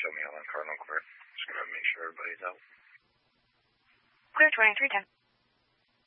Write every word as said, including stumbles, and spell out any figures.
show me out on Cardinal Court. Just gonna make sure everybody's out. Clear twenty-three ten.